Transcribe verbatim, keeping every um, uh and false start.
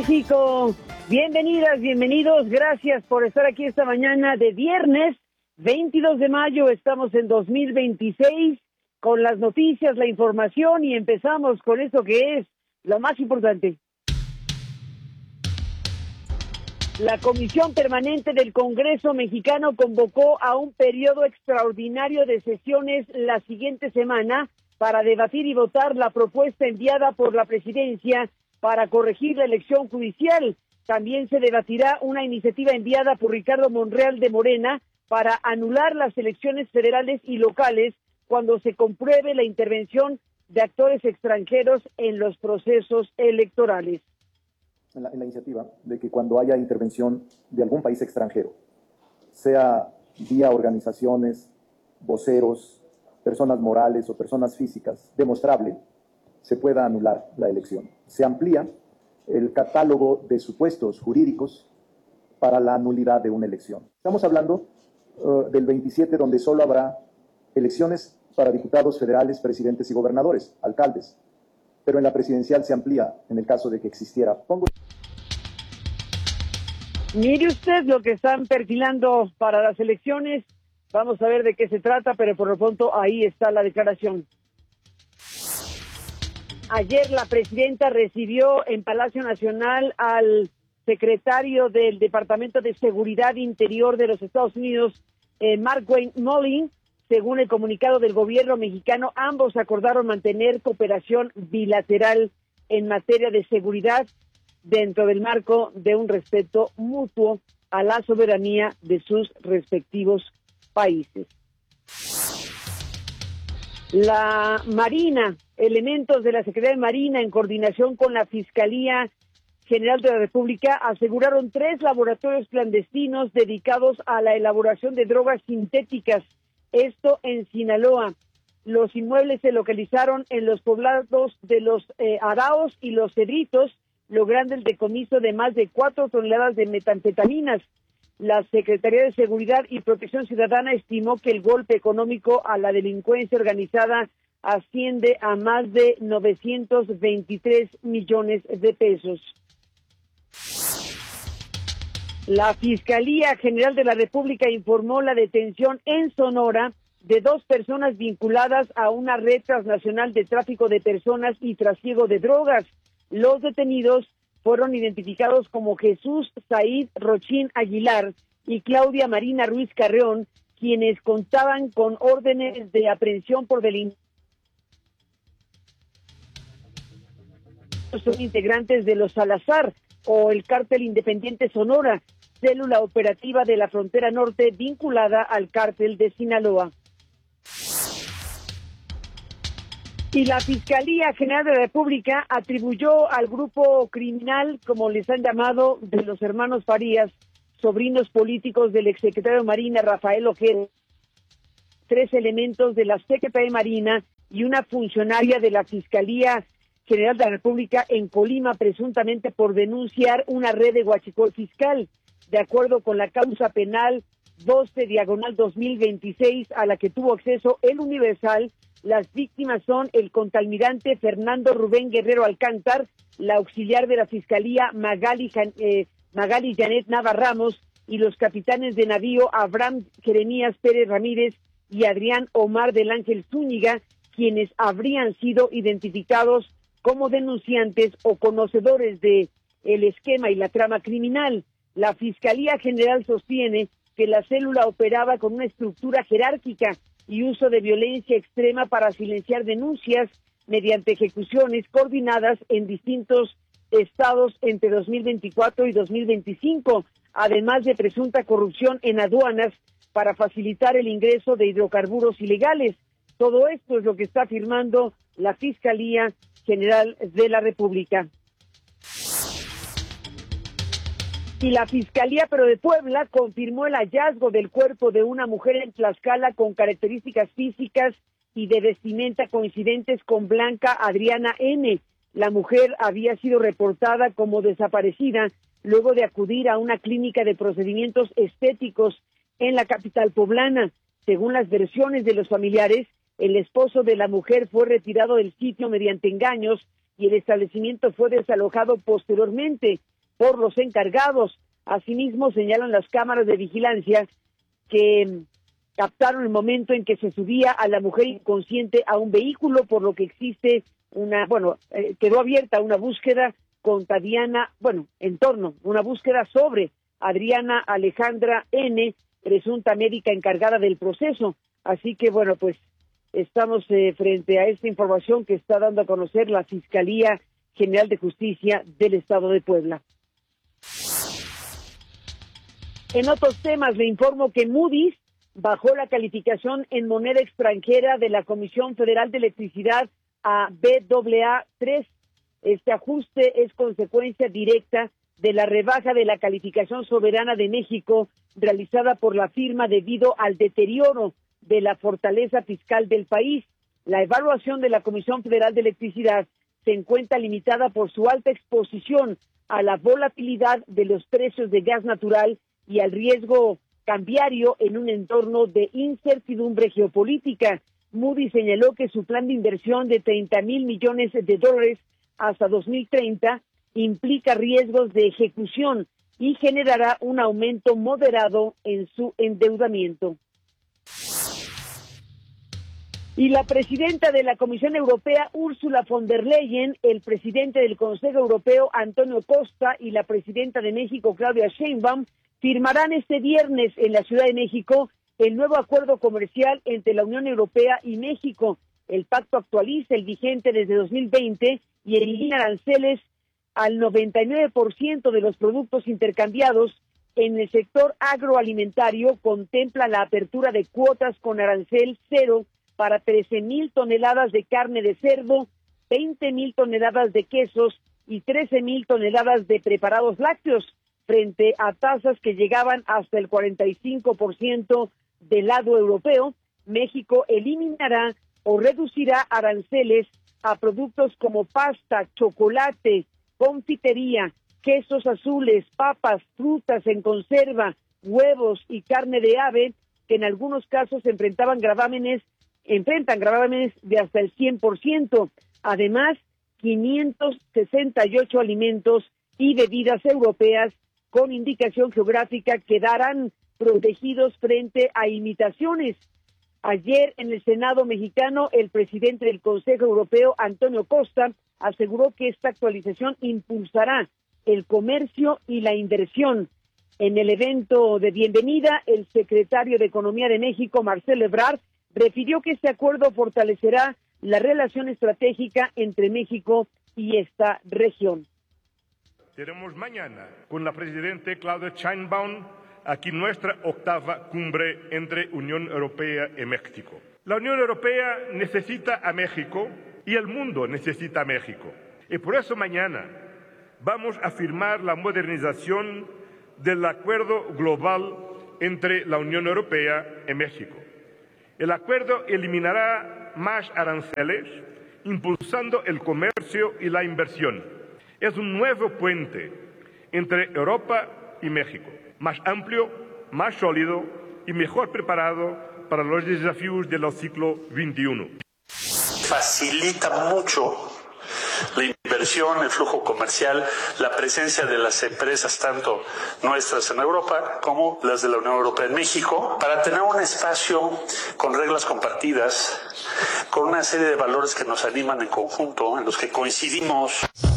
México. Bienvenidas, bienvenidos. Gracias por estar aquí esta mañana de viernes veintidós de mayo. Estamos en dos mil veintiséis con las noticias, la información y empezamos con esto que es lo más importante. La Comisión Permanente del Congreso Mexicano convocó a un periodo extraordinario de sesiones la siguiente semana para debatir y votar la propuesta enviada por la Presidencia para corregir la elección judicial. También se debatirá una iniciativa enviada por Ricardo Monreal de Morena para anular las elecciones federales y locales cuando se compruebe la intervención de actores extranjeros en los procesos electorales. En la, en la iniciativa de que cuando haya intervención de algún país extranjero, sea vía organizaciones, voceros, personas morales o personas físicas, demostrable, se pueda anular la elección. Se amplía el catálogo de supuestos jurídicos para la nulidad de una elección. Estamos hablando uh, del veintisiete, donde solo habrá elecciones para diputados federales, presidentes y gobernadores, alcaldes. Pero en la presidencial se amplía en el caso de que existiera. Pongo... Mire usted lo que están perfilando para las elecciones. Vamos a ver de qué se trata, pero por lo pronto ahí está la declaración. Ayer la presidenta recibió en Palacio Nacional al secretario del Departamento de Seguridad Interior de los Estados Unidos, eh, Mark Wayne Mullin. Según el comunicado del gobierno mexicano, ambos acordaron mantener cooperación bilateral en materia de seguridad dentro del marco de un respeto mutuo a la soberanía de sus respectivos países. La Marina, elementos de la Secretaría de Marina en coordinación con la Fiscalía General de la República aseguraron tres laboratorios clandestinos dedicados a la elaboración de drogas sintéticas, esto en Sinaloa. Los inmuebles se localizaron en los poblados de los eh, Araos y los Cedritos, logrando el decomiso de más de cuatro toneladas de metanfetaminas. La Secretaría de Seguridad y Protección Ciudadana estimó que el golpe económico a la delincuencia organizada asciende a más de novecientos veintitrés millones de pesos. La Fiscalía General de la República informó la detención en Sonora de dos personas vinculadas a una red transnacional de tráfico de personas y trasiego de drogas. Los detenidos fueron identificados como Jesús Said Rochín Aguilar y Claudia Marina Ruiz Carreón, quienes contaban con órdenes de aprehensión por delito. Son integrantes de los Salazar o el Cártel Independiente Sonora, célula operativa de la frontera norte vinculada al Cártel de Sinaloa. Y la Fiscalía General de la República atribuyó al grupo criminal, como les han llamado, de los hermanos Farías, sobrinos políticos del exsecretario de Marina, Rafael Ojeda, tres elementos de la Secretaría de Marina y una funcionaria de la Fiscalía General de la República en Colima, presuntamente por denunciar una red de huachicol fiscal. De acuerdo con la causa penal doce diagonal dos mil veintiséis, a la que tuvo acceso el Universal, las víctimas son el contraalmirante Fernando Rubén Guerrero Alcántar, la auxiliar de la Fiscalía Magali, eh, Magali Janet Nava Ramos y los capitanes de navío Abraham Jeremías Pérez Ramírez y Adrián Omar del Ángel Zúñiga, quienes habrían sido identificados como denunciantes o conocedores de el esquema y la trama criminal. La Fiscalía General sostiene que la célula operaba con una estructura jerárquica y uso de violencia extrema para silenciar denuncias mediante ejecuciones coordinadas en distintos estados entre dos mil veinticuatro y dos mil veinticinco, además de presunta corrupción en aduanas para facilitar el ingreso de hidrocarburos ilegales. Todo esto es lo que está afirmando la Fiscalía General de la República. Y la Fiscalía, pero de Puebla, confirmó el hallazgo del cuerpo de una mujer en Tlaxcala con características físicas y de vestimenta coincidentes con Blanca Adriana N. La mujer había sido reportada como desaparecida luego de acudir a una clínica de procedimientos estéticos en la capital poblana. Según las versiones de los familiares, el esposo de la mujer fue retirado del sitio mediante engaños y el establecimiento fue desalojado posteriormente. por los encargados. Asimismo, señalan las cámaras de vigilancia que captaron el momento en que se subía a la mujer inconsciente a un vehículo, por lo que existe una, bueno, eh, quedó abierta una búsqueda contra Diana, bueno, en torno, una búsqueda sobre Adriana Alejandra N., presunta médica encargada del proceso. Así que, bueno, pues estamos eh, frente a esta información que está dando a conocer la Fiscalía General de Justicia del Estado de Puebla. En otros temas, le informo que Moody's bajó la calificación en moneda extranjera de la Comisión Federal de Electricidad a B A A tres. Este ajuste es consecuencia directa de la rebaja de la calificación soberana de México realizada por la firma debido al deterioro de la fortaleza fiscal del país. La evaluación de la Comisión Federal de Electricidad se encuentra limitada por su alta exposición a la volatilidad de los precios de gas natural y al riesgo cambiario en un entorno de incertidumbre geopolítica. Moody's señaló que su plan de inversión de treinta mil millones de dólares hasta dos mil treinta implica riesgos de ejecución y generará un aumento moderado en su endeudamiento. Y la presidenta de la Comisión Europea, Ursula von der Leyen, el presidente del Consejo Europeo, Antonio Costa, y la presidenta de México, Claudia Sheinbaum, firmarán este viernes en la Ciudad de México el nuevo acuerdo comercial entre la Unión Europea y México. El pacto actualiza el vigente desde dos mil veinte y elimina aranceles al noventa y nueve por ciento de los productos intercambiados. En el sector agroalimentario contempla la apertura de cuotas con arancel cero para trece mil toneladas de carne de cerdo, veinte mil toneladas de quesos y trece mil toneladas de preparados lácteos, frente a tasas que llegaban hasta el cuarenta y cinco por ciento del lado europeo. México eliminará o reducirá aranceles a productos como pasta, chocolate, confitería, quesos azules, papas, frutas en conserva, huevos y carne de ave, que en algunos casos enfrentaban gravámenes, enfrentan gravámenes de hasta el cien por ciento. Además, quinientos sesenta y ocho alimentos y bebidas europeas con indicación geográfica quedarán protegidos frente a imitaciones. Ayer en el Senado mexicano, el presidente del Consejo Europeo, Antonio Costa, aseguró que esta actualización impulsará el comercio y la inversión. En el evento de bienvenida, el secretario de Economía de México, Marcelo Ebrard, refirió que este acuerdo fortalecerá la relación estratégica entre México y esta región. Tenemos mañana con la presidenta Claudia Sheinbaum aquí nuestra octava cumbre entre Unión Europea y México. La Unión Europea necesita a México y el mundo necesita a México. Y por eso mañana vamos a firmar la modernización del acuerdo global entre la Unión Europea y México. El acuerdo eliminará más aranceles, impulsando el comercio y la inversión. Es un nuevo puente entre Europa y México, más amplio, más sólido y mejor preparado para los desafíos del siglo veintiuno. Facilita mucho la inversión, el flujo comercial, la presencia de las empresas, tanto nuestras en Europa como las de la Unión Europea en México, para tener un espacio con reglas compartidas, con una serie de valores que nos animan en conjunto, en los que coincidimos.